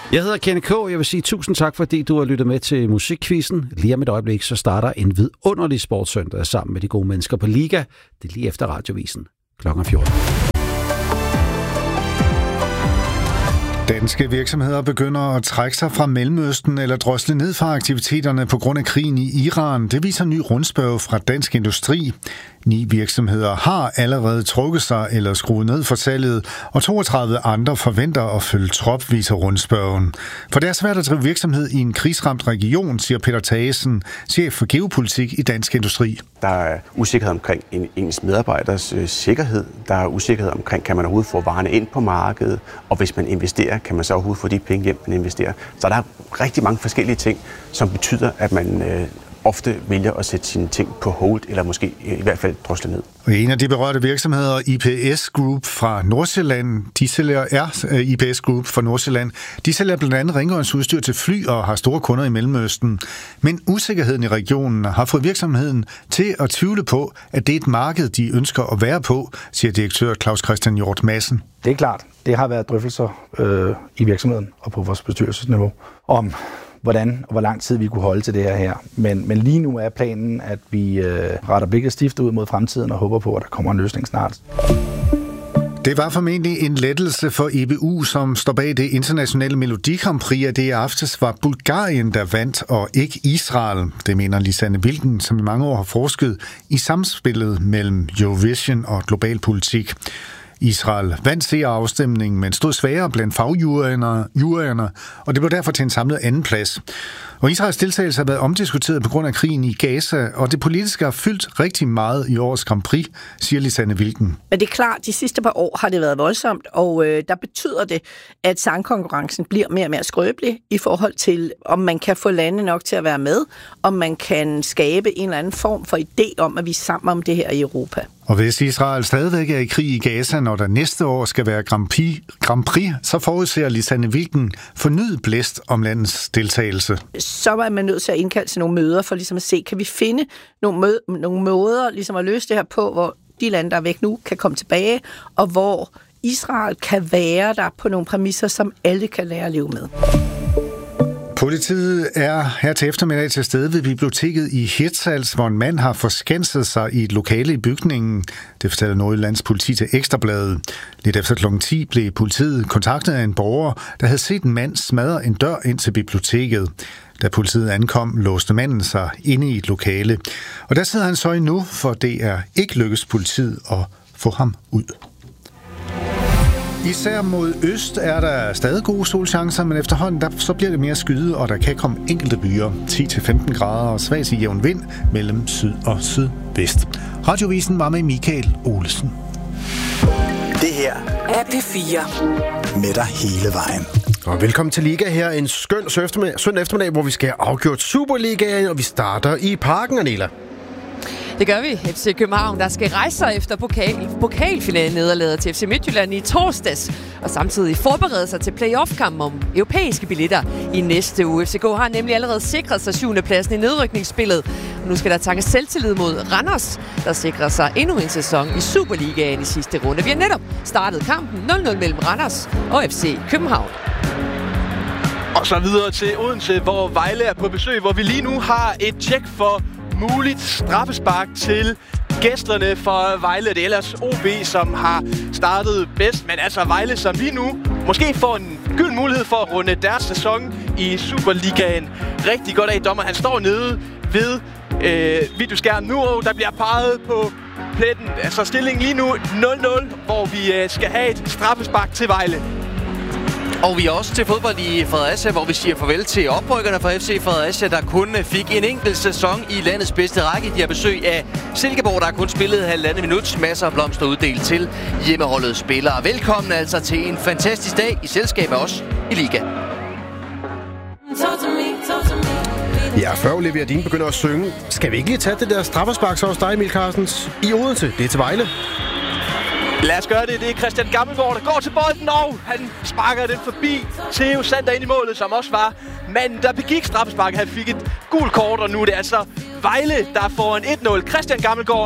Jeg hedder Kenny K. Jeg vil sige tusind tak, fordi du har lyttet med til Musikquizzen. Lige om et øjeblik, så starter en vidunderlig sportssøndag sammen med de gode mennesker på Liga. Det er lige efter Radiovisen kl. 14. Danske virksomheder begynder at trække sig fra Mellemøsten eller drosle ned fra aktiviteterne på grund af krigen i Iran. Det viser en ny rundspørge fra Dansk Industri. 9 virksomheder har allerede trukket sig eller skruet ned for salget, og 32 andre forventer at følge trop, viser rundspørgen. For det er svært at drive virksomhed i en krigsramt region, siger Peter Thagesen, chef for geopolitik i Dansk Industri. Der er usikkerhed omkring ens medarbejders sikkerhed. Der er usikkerhed omkring, kan man overhovedet få varerne ind på markedet, og hvis man investerer, kan man så overhovedet få de penge hjem, man investerer. Så der er rigtig mange forskellige ting, som betyder, at man ofte vælger at sætte sine ting på hold, eller måske i hvert fald drosle ned. Og en af de berørte virksomheder, IPS Group fra Nordsjælland, de sælger blandt andet rengøringsudstyr til fly og har store kunder i Mellemøsten. Men usikkerheden i regionen har fået virksomheden til at tvivle på, at det er et marked, de ønsker at være på, siger direktør Claus Christian Hjort Madsen. Det er klart, det har været drøftelser i virksomheden og på vores bestyrelsesniveau om hvordan og hvor lang tid vi kunne holde til det her. Men lige nu er planen, at vi retter blikket stift ud mod fremtiden og håber på, at der kommer en løsning snart. Det var formentlig en lettelse for EBU, som står bag det internationale Melodi Grand Prix, at det i aftes var Bulgarien, der vandt, og ikke Israel. Det mener Lisanne Wilken, som i mange år har forsket i samspillet mellem Eurovision og global politik. Israel vandt seerafstemningen, men stod svagere blandt fagjuryerne, og det blev derfor til en samlet andenplads. Og Israels deltagelse har været omdiskuteret på grund af krigen i Gaza, og det politiske har fyldt rigtig meget i årets Grand Prix, siger Lisanne Wilken. Men det er klart, de sidste par år har det været voldsomt, og der betyder det, at sangkonkurrencen bliver mere og mere skrøbelig i forhold til, om man kan få lande nok til at være med, om man kan skabe en eller anden form for idé om, at vi er sammen om det her i Europa. Og hvis Israel stadigvæk er i krig i Gaza, når der næste år skal være Grand Prix, så forudser Lisanne Wilken fornyet blæst om landets deltagelse. Så er man nødt til at indkalde til nogle møder for ligesom at se, kan vi finde nogle måder ligesom at løse det her på, hvor de lande, der er væk nu, kan komme tilbage, og hvor Israel kan være der på nogle præmisser, som alle kan lære at leve med. Politiet er her til eftermiddag til stede ved biblioteket i Hirtshals, hvor en mand har forskanset sig i et lokale i bygningen. Det fortæller Nordjyllands politi til Ekstrabladet. Lidt efter kl. 10 blev politiet kontaktet af en borger, der havde set en mand smadre en dør ind til biblioteket. Da politiet ankom, låste manden sig inde i et lokale. Og der sidder han så endnu, for det er ikke lykkedes politiet at få ham ud. Især mod øst er der stadig gode solchancer, men efterhånden så bliver det mere skyde, og der kan komme enkelte byer. 10-15 grader og svag til jævn vind mellem syd og sydvest. Radiovisen var med Michael Olesen. Det her er P4. Med dig hele vejen. Og velkommen til Liga her. En skøn søndag eftermiddag, hvor vi skal have afgjort Superligaen, og vi starter i Parken, Anela. Det gør vi. FC København, der skal rejse sig efter pokalfinalen nederlaget til FC Midtjylland i torsdags, og samtidig forberede sig til playoff-kampen om europæiske billetter i næste uge. FCK har nemlig allerede sikret sig 7. pladsen i nedrykningsspillet. Nu skal der tankes selvtillid mod Randers, der sikrer sig endnu en sæson i Superligaen i sidste runde. Vi har netop startet kampen 0-0 mellem Randers og FC København. Og så videre til Odense, hvor Vejle er på besøg, hvor vi lige nu har et tjek for muligt straffespark til gæsterne for Vejle. Det er ellers OB, som har startet bedst, men altså Vejle, som lige nu måske får en gylden mulighed for at runde deres sæson i Superligaen rigtig godt af. Dommer, han står nede ved videoskærmen nu, og der bliver peget på pletten. Altså stillingen lige nu 0-0, hvor vi skal have et straffespark til Vejle. Og vi er også til fodbold i Fredericia, hvor vi siger farvel til oprykkerne fra FC Fredericia, der kun fik en enkelt sæson i landets bedste række. De har besøg af Silkeborg, der har kun spillet halvandet minut. Masser af blomster uddelt til hjemmeholdets spillere. Velkommen altså til en fantastisk dag i selskab af os i Liga. Ja, før Olivia Dean begynder at synge, skal vi ikke lige tage det der straffespark så hos dig, Emil Carstens, i Odense? Det er til Vejle. Lad os gøre det. Det er Christian Gammelgaard, der går til bolden, og han sparker den forbi Theo Sander ind i målet, som også var manden, der begik straffesparket. Han fik et gult kort, og nu er det altså Vejle, der får en 1-0. Christian Gammelgaard